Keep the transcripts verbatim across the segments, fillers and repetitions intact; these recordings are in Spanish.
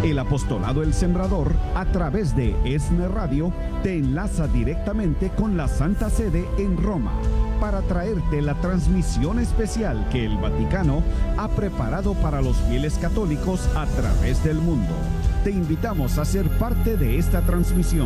El Apostolado El Sembrador, a través de ESNE Radio, te enlaza directamente con la Santa Sede en Roma para traerte la transmisión especial que el Vaticano ha preparado para los fieles católicos a través del mundo. Te invitamos a ser parte de esta transmisión.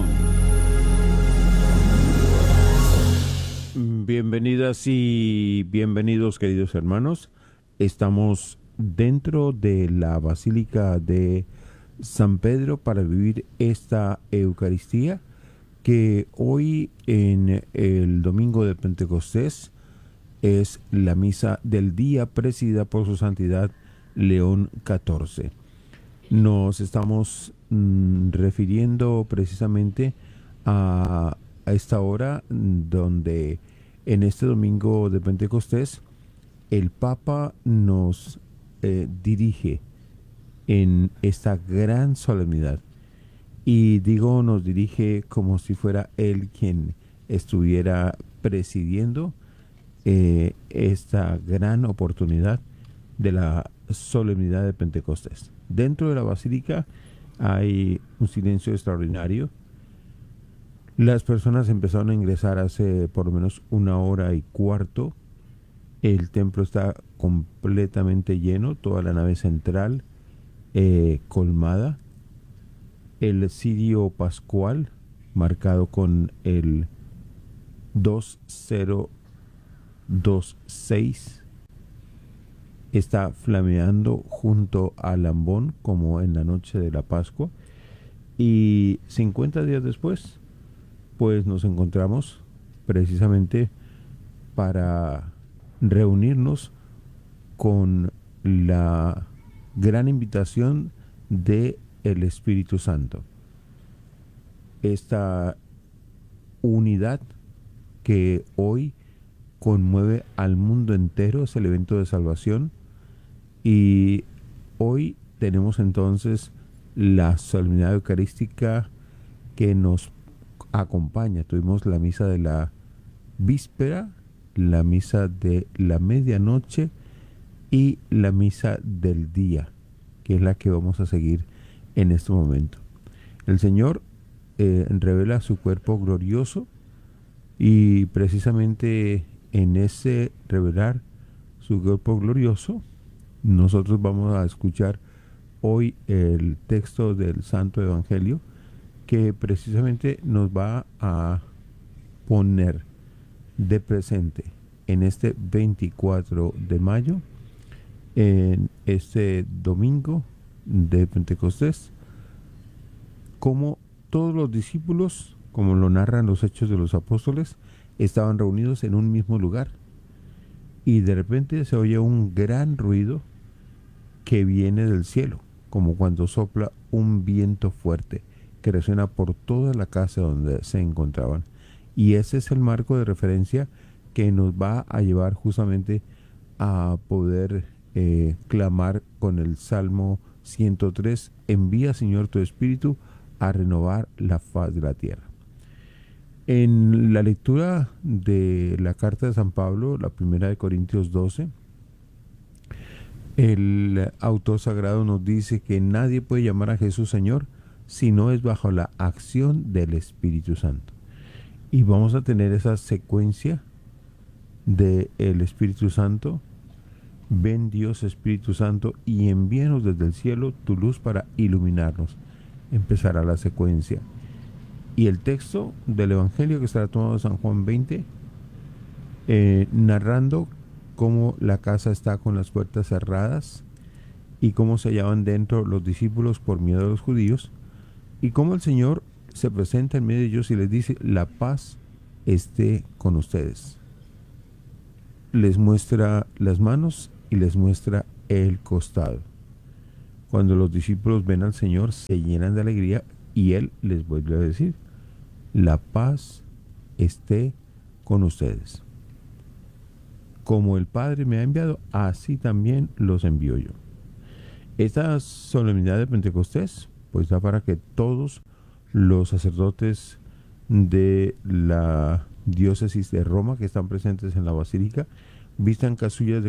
Bienvenidas y bienvenidos, queridos hermanos. Estamos dentro de la Basílica de San Pedro para vivir esta Eucaristía que hoy, en el domingo de Pentecostés, es la misa del día presidida por su santidad León catorce. Nos estamos mm, refiriendo precisamente a, a esta hora donde en este domingo de Pentecostés el Papa nos eh, dirige en esta gran solemnidad. Y digo, nos dirige como si fuera él quien estuviera presidiendo eh, esta gran oportunidad de la solemnidad de Pentecostés. Dentro de la basílica hay un silencio extraordinario. Las personas empezaron a ingresar hace por lo menos una hora y cuarto. El templo está completamente lleno, toda la nave central Eh, colmada. El cirio pascual, marcado con el dos cero dos seis, está flameando junto al ambón como en la noche de la Pascua. Y cincuenta días después, pues nos encontramos precisamente para reunirnos con la gran invitación de el Espíritu Santo. Esta unidad que hoy conmueve al mundo entero es el evento de salvación, y hoy tenemos entonces la solemnidad eucarística que nos acompaña. Tuvimos la misa de la víspera, la misa de la medianoche y la misa del día, que es la que vamos a seguir en este momento. El Señor eh, revela su cuerpo glorioso, y precisamente en ese revelar su cuerpo glorioso nosotros vamos a escuchar hoy el texto del Santo Evangelio, que precisamente nos va a poner de presente en este veinticuatro de mayo, en este domingo de Pentecostés, como todos los discípulos, como lo narran los Hechos de los Apóstoles, estaban reunidos en un mismo lugar, y de repente se oye un gran ruido que viene del cielo, como cuando sopla un viento fuerte que resuena por toda la casa donde se encontraban. Y ese es el marco de referencia que nos va a llevar justamente a poder Eh, clamar con el Salmo ciento tres: envía, Señor, tu Espíritu a renovar la faz de la tierra. En la lectura de la carta de San Pablo, la primera de Corintios doce, el autor sagrado nos dice que nadie puede llamar a Jesús Señor si no es bajo la acción del Espíritu Santo. Y vamos a tener esa secuencia del Espíritu Santo. Ven, Dios Espíritu Santo, y envíanos desde el cielo tu luz para iluminarnos. Empezará la secuencia. Y el texto del Evangelio, que estará tomado de San Juan veinte, eh, narrando cómo la casa está con las puertas cerradas y cómo se hallaban dentro los discípulos por miedo a los judíos, y cómo el Señor se presenta en medio de ellos y les dice: la paz esté con ustedes. Les muestra las manos y les muestra el costado. Cuando los discípulos ven al Señor, se llenan de alegría, y Él les vuelve a decir: la paz esté con ustedes. Como el Padre me ha enviado, así también los envío yo. Esta solemnidad de Pentecostés pues da para que todos los sacerdotes de la diócesis de Roma que están presentes en la basílica vistan casullas de